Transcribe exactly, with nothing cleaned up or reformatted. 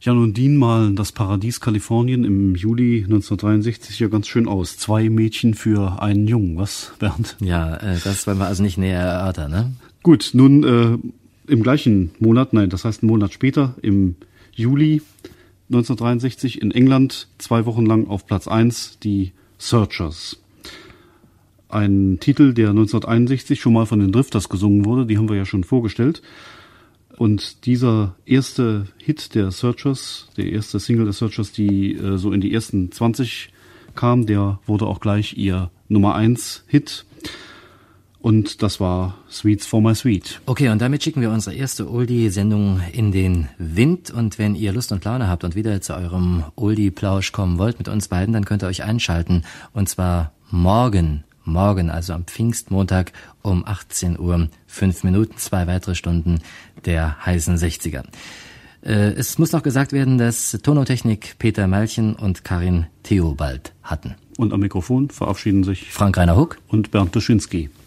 Ja, nun Dean malen das Paradies Kalifornien im Juli neunzehnhundertdreiundsechzig ja ganz schön aus. Zwei Mädchen für einen Jungen, was, Bernd? Ja, äh, das wollen wir also nicht näher erörtern, ne? Gut, nun äh, im gleichen Monat, nein, das heißt einen Monat später, im Juli neunzehnhundertdreiundsechzig in England, zwei Wochen lang auf Platz eins, die Searchers. Ein Titel, der neunzehnhunderteinundsechzig schon mal von den Drifters gesungen wurde, die haben wir ja schon vorgestellt. Und dieser erste Hit der Searchers, der erste Single der Searchers, die äh, so in die ersten zwanzig kam, der wurde auch gleich ihr Nummer eins Hit. Und das war Sweets for My Sweet. Okay, und damit schicken wir unsere erste Oldie-Sendung in den Wind. Und wenn ihr Lust und Laune habt und wieder zu eurem Oldie-Plausch kommen wollt mit uns beiden, dann könnt ihr euch einschalten. Und zwar morgen. Morgen, also am Pfingstmontag um achtzehn Uhr, fünf Minuten, zwei weitere Stunden der heißen sechziger. Äh, es muss noch gesagt werden, dass Tonotechnik Peter Malchen und Karin Theobald hatten. Und am Mikrofon verabschieden sich Frank-Rainer Huck und Bernd Duschinski.